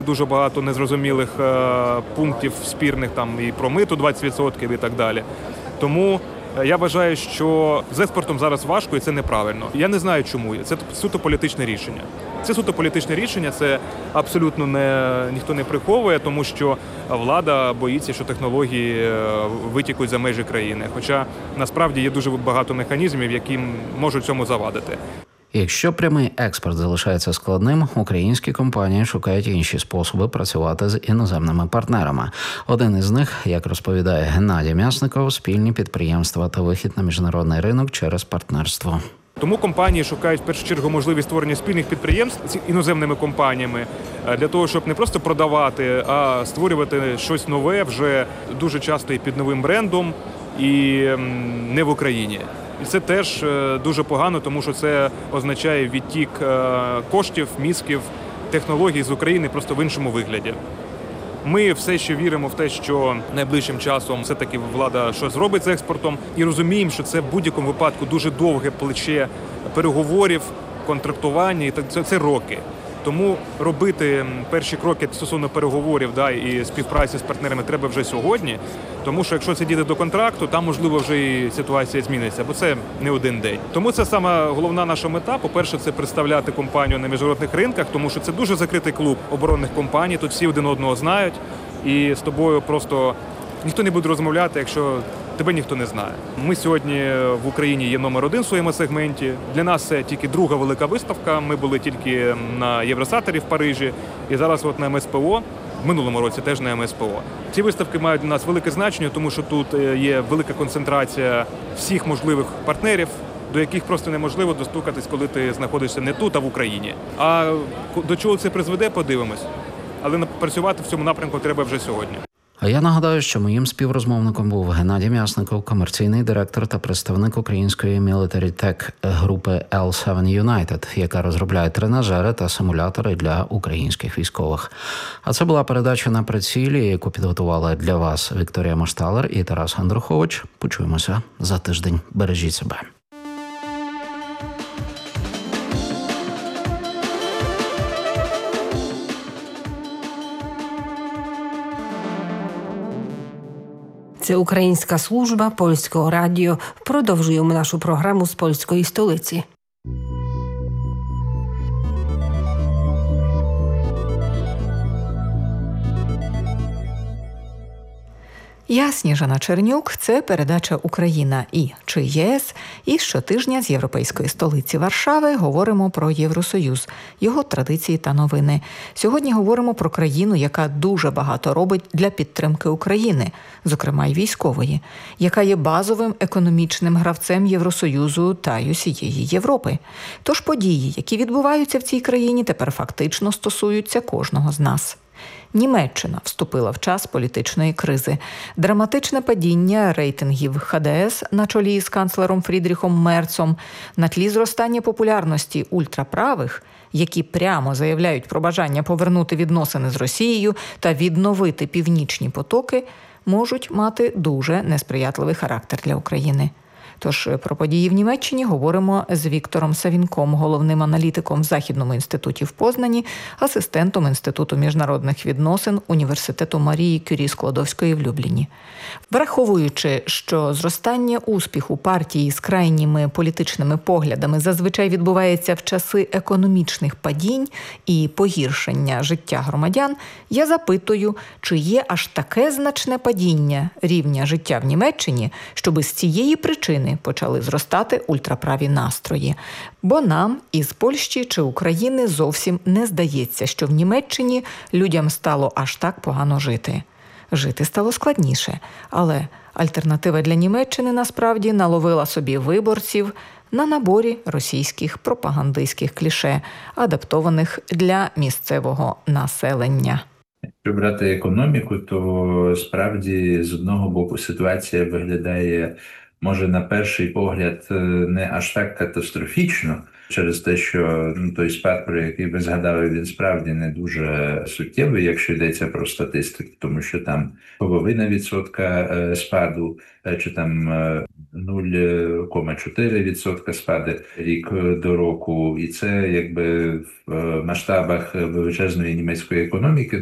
Дуже багато незрозумілих пунктів спірних там і про мито 20% і так далі. Тому я вважаю, що з експортом зараз важко і це неправильно. Я не знаю чому. Це суто політичне рішення. Це суто політичне рішення, це абсолютно ніхто не приховує, тому що влада боїться, що технології витікуть за межі країни. Хоча насправді є дуже багато механізмів, які можуть цьому завадити. Якщо прямий експорт залишається складним, українські компанії шукають інші способи працювати з іноземними партнерами. Один із них, як розповідає Геннадій М'ясников, спільні підприємства та вихід на міжнародний ринок через партнерство. Тому компанії шукають в першу чергу можливість створення спільних підприємств з іноземними компаніями для того, щоб не просто продавати, а створювати щось нове вже дуже часто і під новим брендом, і не в Україні. І це теж дуже погано, тому що це означає відтік коштів, мізків, технологій з України просто в іншому вигляді. Ми все ще віримо в те, що найближчим часом все-таки влада щось зробить з експортом і розуміємо, що це в будь-якому випадку дуже довге плече переговорів, контрактування, і це роки. Тому робити перші кроки стосовно переговорів і співпраці з партнерами треба вже сьогодні, тому що якщо це дійде до контракту, там, можливо, вже і ситуація зміниться, бо це не один день. Тому це саме головна наша мета. По-перше, це представляти компанію на міжнародних ринках, тому що це дуже закритий клуб оборонних компаній, тут всі один одного знають, і з тобою просто ніхто не буде розмовляти, якщо тебе ніхто не знає. Ми сьогодні в Україні є номер один в своєму сегменті. Для нас це тільки друга велика виставка. Ми були тільки на Євросатері в Парижі і зараз на МСПО. В минулому році теж на МСПО. Ці виставки мають для нас велике значення, тому що тут є велика концентрація всіх можливих партнерів, до яких просто неможливо достукатись, коли ти знаходишся не тут, а в Україні. А до чого це призведе, подивимось. Але працювати в цьому напрямку треба вже сьогодні. А я нагадаю, що моїм співрозмовником був Геннадій М'ясников, комерційний директор та представник української Military Tech групи L7 United, яка розробляє тренажери та симулятори для українських військових. А це була передача «На прицілі», яку підготували для вас Вікторія Машталер і Тарас Андрухович. Почуємося за тиждень. Бережіть себе. Це Українська служба Польського радіо. Продовжуємо нашу програму з польської столиці. Я Сніжана Чернюк. Це передача «Україна і чи ЄС». І щотижня з європейської столиці Варшави говоримо про Євросоюз, його традиції та новини. Сьогодні говоримо про країну, яка дуже багато робить для підтримки України, зокрема й військової, яка є базовим економічним гравцем Євросоюзу та й усієї Європи. Тож події, які відбуваються в цій країні, тепер фактично стосуються кожного з нас. Німеччина вступила в час політичної кризи. Драматичне падіння рейтингів ХДС на чолі з канцлером Фрідріхом Мерцом на тлі зростання популярності ультраправих, які прямо заявляють про бажання повернути відносини з Росією та відновити північні потоки, можуть мати дуже несприятливий характер для України. Тож про події в Німеччині говоримо з Віктором Савінком, головним аналітиком в Західному інституті в Познані, асистентом Інституту міжнародних відносин Університету Марії Кюрі Складовської в Любліні. Враховуючи, що зростання успіху партії з крайніми політичними поглядами зазвичай відбувається в часи економічних падінь і погіршення життя громадян, я запитую, чи є аж таке значне падіння рівня життя в Німеччині, щоби з цієї причини почали зростати ультраправі настрої. Бо нам із Польщі чи України зовсім не здається, що в Німеччині людям стало аж так погано жити. Жити стало складніше, але альтернатива для Німеччини насправді наловила собі виборців на наборі російських пропагандистських кліше, адаптованих для місцевого населення. Якщо брати економіку, то справді з одного боку ситуація виглядає, може, на перший погляд не аж так катастрофічно, через те, що той спад, про який ви згадали, він справді не дуже суттєвий, якщо йдеться про статистику, тому що там 0,5% спаду, чи там 0,4% спаде рік до року, і це якби в масштабах величезної німецької економіки